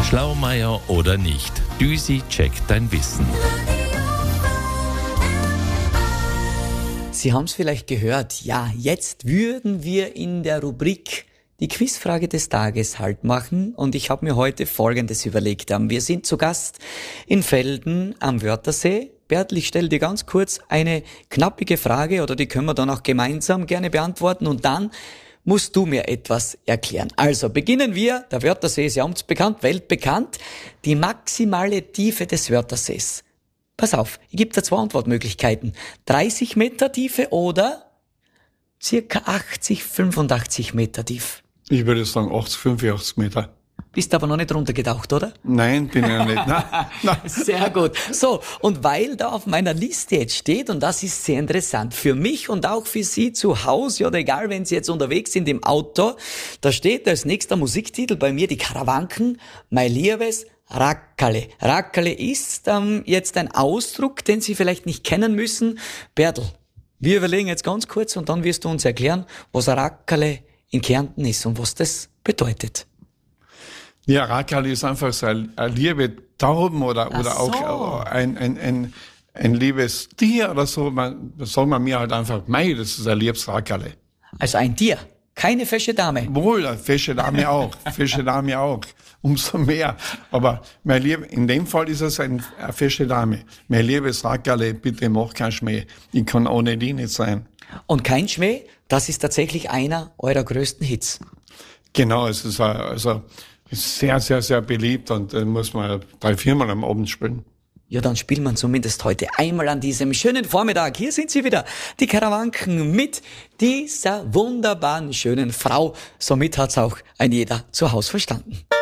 Schlaumeier oder nicht? Düsi checkt dein Wissen. Sie haben es vielleicht gehört. Ja, jetzt würden wir in der Rubrik die Quizfrage des Tages halt machen und ich habe mir heute Folgendes überlegt. Wir sind zu Gast in Velden am Wörthersee. Bertel, ich stelle dir ganz kurz eine knappige Frage oder die können wir dann auch gemeinsam gerne beantworten und dann musst du mir etwas erklären. Also beginnen wir, der Wörthersee ist ja amtsbekannt, weltbekannt, die maximale Tiefe des Wörthersees. Pass auf, ich gebe dir 2 Antwortmöglichkeiten. 30 Meter Tiefe oder circa 80, 85 Meter tief. Ich würde sagen 80, 85 Meter. Bist aber noch nicht runtergetaucht, oder? Nein, bin ich ja nicht. Nein. Sehr gut. So, und weil da auf meiner Liste jetzt steht, und das ist sehr interessant, für mich und auch für Sie zu Hause oder egal, wenn Sie jetzt unterwegs sind im Auto, da steht als nächster Musiktitel bei mir die Karawanken, mein liebes Rackerle. Rackerle ist jetzt ein Ausdruck, den Sie vielleicht nicht kennen müssen. Bertel, wir überlegen jetzt ganz kurz und dann wirst du uns erklären, was ein Rackerle in Kärnten ist und was das bedeutet. Ja, Rackerle ist einfach so ein liebe Tauben oder auch ein liebes Tier oder so. Das sagen wir mir halt einfach, mei, das ist ein liebes Rackerle. Also ein Tier, keine fesche Dame. Wohl, eine fesche Dame auch, umso mehr. Aber in dem Fall ist es eine fesche Dame. Mein liebes Rackerle, bitte mach keinen Schmäh. Ich kann ohne die nicht sein. Und kein Schmäh, das ist tatsächlich einer eurer größten Hits. Genau, es ist sehr, sehr, sehr beliebt und muss man 3-4 Mal am Abend spielen. Ja, dann spielt man zumindest heute einmal an diesem schönen Vormittag. Hier sind sie wieder, die Karawanken mit dieser wunderbaren, schönen Frau. Somit hat's auch ein jeder zu Hause verstanden.